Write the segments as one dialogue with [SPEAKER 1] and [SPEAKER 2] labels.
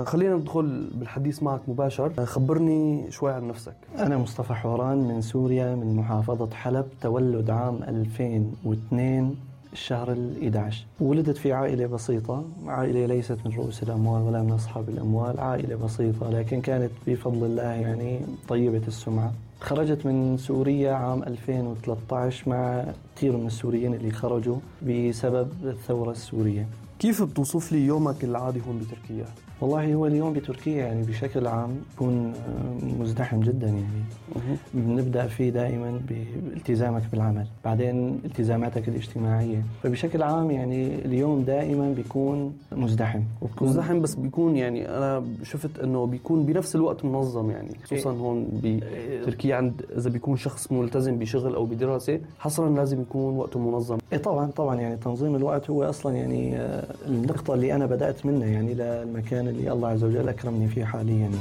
[SPEAKER 1] خلينا ندخل بالحديث معك مباشر. خبرني شوي عن نفسك.
[SPEAKER 2] أنا مصطفى حوران من سوريا، من محافظة حلب، تولد عام 2002 الشهر 11. ولدت في عائلة بسيطة، عائلة ليست من رؤوس الأموال ولا من أصحاب الأموال، عائلة بسيطة لكن كانت بفضل الله يعني طيبة السمعة. خرجت من سوريا عام 2013 مع كثير من السوريين اللي خرجوا بسبب الثورة السورية.
[SPEAKER 1] كيف بتوصف لي يومك العادي هون بتركيا؟
[SPEAKER 2] والله هو اليوم بتركيا يعني بشكل عام يكون مزدحم جدا يعني. بنبدأ فيه دائما بالتزامك بالعمل، بعدين التزاماتك الاجتماعية، فبشكل عام يعني اليوم دائما بيكون مزدحم.
[SPEAKER 1] مزدحم بس بيكون يعني أنا شفت أنه بيكون بنفس الوقت منظم يعني، خصوصا هون بتركيا عند إذا بيكون شخص ملتزم بشغل أو بدراسة حصرا لازم يكون وقته منظم.
[SPEAKER 2] طبعا يعني تنظيم الوقت هو أصلا يعني النقطة اللي أنا بدأت منها يعني للمكان اللي الله عز وجل أكرمني فيه حاليا يعني.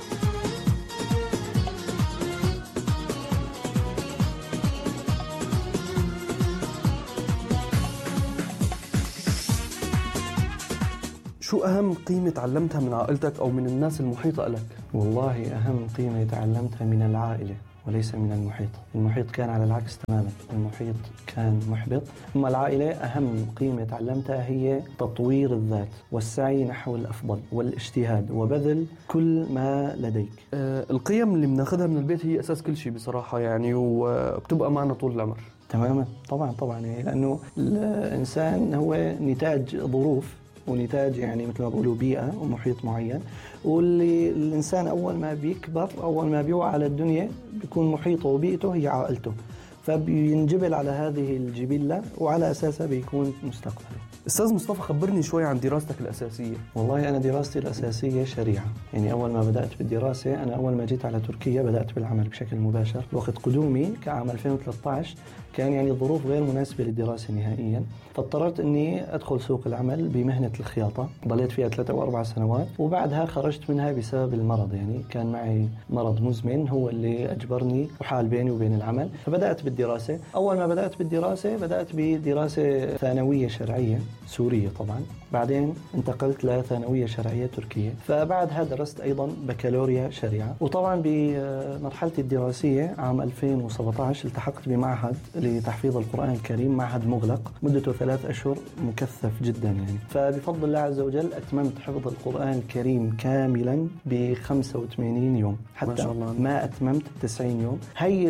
[SPEAKER 1] شو أهم قيمة تعلمتها من عائلتك أو من الناس المحيطة لك؟
[SPEAKER 2] والله أهم قيمة تعلمتها من العائلة وليس من المحيط. المحيط كان على العكس تماما، المحيط كان محبط. أما العائلة أهم قيمة تعلمتها هي تطوير الذات والسعي نحو الأفضل والاجتهاد وبذل كل ما لديك.
[SPEAKER 1] القيم اللي بناخدها من البيت هي أساس كل شيء بصراحة يعني، وبتبقى معنا طول العمر.
[SPEAKER 2] تماما طبعا يعني، لأنه الإنسان هو نتاج ظروف ونتاج يعني مثل ما بقولوا بيئة ومحيط معين، واللي الإنسان أول ما بيكبر أول ما بيوعى على الدنيا بيكون محيطه وبيئته هي عائلته، فبينجبل على هذه الجبلة وعلى أساسها بيكون مستقبله.
[SPEAKER 1] أستاذ مصطفى خبرني شوي عن دراستك الأساسية.
[SPEAKER 2] والله أنا دراستي الأساسية شريعة يعني. أول ما بدأت بالدراسة أنا أول ما جيت على تركيا بدأت بالعمل بشكل مباشر. وقت قدومي كعام 2013 كان يعني الظروف غير مناسبة للدراسة نهائيا، فاضطررت أني أدخل سوق العمل بمهنة الخياطة. ضليت فيها 3 أو 4 سنوات وبعدها خرجت منها بسبب المرض. يعني كان معي مرض مزمن هو اللي أجبرني وحال بيني وبين العمل، فبدأت بالدراسة. أول ما بدأت بالدراسة بدأت بدراسة ثانوية شرعية سورية طبعا، بعدين انتقلت لثانوية شرعية تركية، فبعدها درست أيضا بكالوريا شريعة. وطبعا بمرحلتي الدراسية عام 2017 التحقت بمعهد لتحفيظ القرآن الكريم، معهد مغلق مدته 3 أشهر، مكثف جدا يعني. فبفضل الله عز وجل أتممت حفظ القرآن الكريم كاملا ب85 يوم، حتى ما شاء الله ما أتممت 90 يوم. هي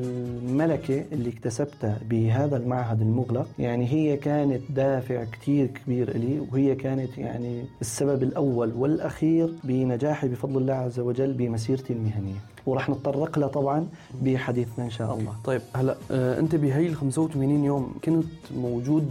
[SPEAKER 2] الملكة اللي اكتسبتها بهذا المعهد المغلق يعني هي كانت دافع كتير كبير لي، وهي كانت يعني السبب الأول والأخير بنجاحي بفضل الله عز وجل بمسيرتي المهنية، ورح نتطرق لها طبعا بحديثنا إن شاء الله.
[SPEAKER 1] طيب هلأ أنت بهي 85 يوم كنت موجود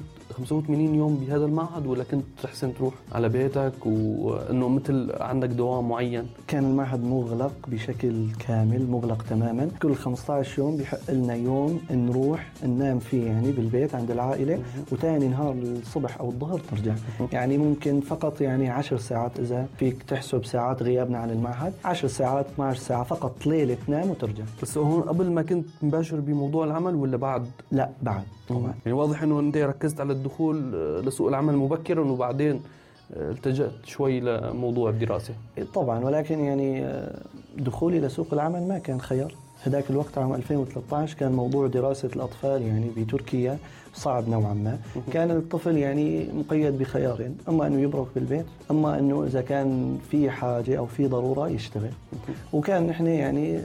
[SPEAKER 1] 85 يوم بهذا المعهد، ولا كنت تحسن تروح على بيتك وأنه مثل عندك دوام معين؟
[SPEAKER 2] كان المعهد مغلق بشكل كامل، مغلق تماما. كل 15 يوم بيحق لنا يوم نروح ننام فيه يعني بالبيت عند العائلة، وتاني نهار الصبح أو الظهر ترجع. يعني ممكن فقط يعني 10 ساعات إذا فيك تحسب ساعات غيابنا عن المعهد، 10 ساعات 12 ساعة فقط ليلة تنام وترجع.
[SPEAKER 1] بس هون قبل ما كنت مباشر بموضوع العمل ولا بعد؟
[SPEAKER 2] لا بعد طبعا.
[SPEAKER 1] يعني واضح أنه أنت ركزت على الدخول لسوق العمل مبكرا وبعدين التجأت شوي لموضوع الدراسة.
[SPEAKER 2] طبعا، ولكن يعني دخولي لسوق العمل ما كان خيار. هداك الوقت عام 2013 كان موضوع دراسة الأطفال يعني بتركيا صعب نوعا ما. كان الطفل يعني مقيد بخيارين، أما أنه يبرك بالبيت، أما أنه إذا كان في حاجة أو في ضرورة يشتغل. وكان نحن يعني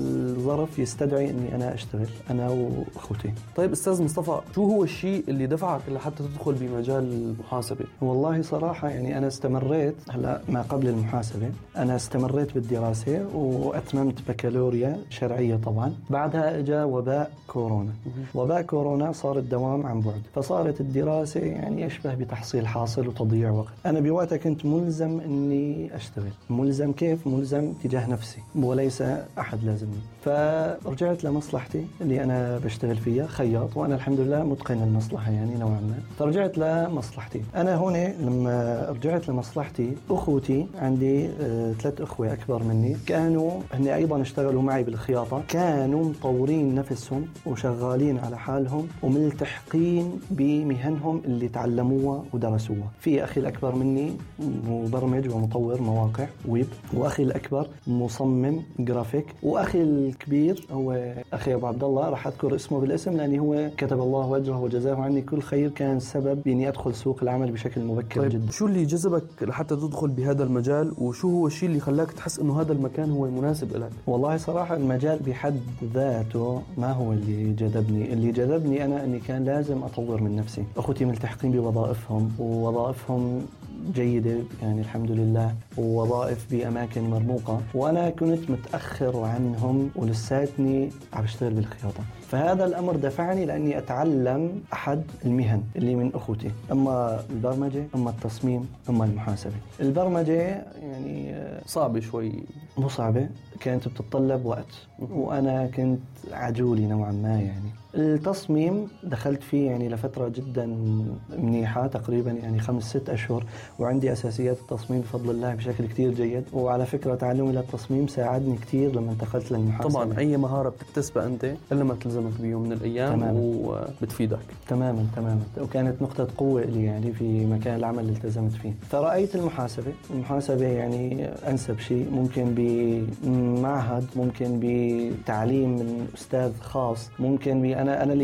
[SPEAKER 2] الظرف يستدعي أني أنا أشتغل أنا وأخوتي.
[SPEAKER 1] طيب أستاذ مصطفى، شو هو الشيء اللي دفعك لحتى تدخل بمجال المحاسبة؟
[SPEAKER 2] والله صراحة يعني أنا استمريت هلا ما قبل المحاسبة، أنا استمريت بالدراسة وأتممت بكالوريا شرعية طبعا. بعدها جاء وباء كورونا. وباء كورونا صار الدوام عن بعد، فصارت الدراسة يعني يشبه بتحصيل حاصل وتضييع وقت. أنا بوقتها كنت ملزم أني أشتغل. ملزم كيف؟ ملزم تجاه نفسي وليس أحد لازمني. فرجعت لمصلحتي اللي أنا بشتغل فيها خياط، وأنا الحمد لله متقن المصلحة يعني نوعا ما. فرجعت لمصلحتي. أنا هنا لما رجعت لمصلحتي أخوتي عندي 3 أخوة أكبر مني كانوا هن أيضا اشتغلوا معي بالخياطة الخياطة كانوا مطورين نفسهم وشغالين على حالهم وملتحقين بمهنهم اللي تعلموها ودرسوها. في أخي الأكبر مني مبرمج ومطور مواقع ويب، وأخي الأكبر مصمم جرافيك، وأخي الكبير هو أخي أبو عبد الله، راح أذكر اسمه بالاسم لأنه هو كتب الله أجره وجزاه عني كل خير، كان سبب إني أدخل سوق العمل بشكل مبكر
[SPEAKER 1] طيب
[SPEAKER 2] جدا.
[SPEAKER 1] شو اللي جذبك لحتى تدخل بهذا المجال، وشو هو الشيء اللي خلاك تحس إنه هذا المكان هو مناسب لك؟
[SPEAKER 2] والله صراحة المجال بحد ذاته ما هو اللي جذبني. اللي جذبني أنا أني كان لازم أطور من نفسي. أخوتي ملتحقين بوظائفهم ووظائفهم جيدة يعني الحمد لله، ووظائف بأماكن مرموقة، وأنا كنت متأخر عنهم ولساتني عم بشتغل بالخياطة. فهذا الأمر دفعني لأني أتعلم أحد المهن اللي من أخوتي، أما البرمجة أما التصميم أما المحاسبة. البرمجة يعني
[SPEAKER 1] صعبة شوي،
[SPEAKER 2] مو صعبة، كانت بتتطلب وقت وأنا كنت عجولي نوعا ما. يعني التصميم دخلت فيه يعني لفترة جدا منيحة، تقريبا يعني 5-6 أشهر، وعندي أساسيات التصميم بفضل الله بشكل كتير جيد. وعلى فكرة تعلمي للتصميم ساعدني كتير لما انتقلت للمحاسبة.
[SPEAKER 1] طبعا أي مهارة بتكتسبها أنت إلا ما تلزمك بيوم من الأيام
[SPEAKER 2] تماماً.
[SPEAKER 1] وبتفيدك
[SPEAKER 2] تماما، وكانت نقطة قوة لي يعني في مكان العمل اللي التزمت فيه. فرأيت المحاسبة يعني أنسب شيء، ممكن بمعهد، ممكن بتعليم من أستاذ خاص، ممكن أنا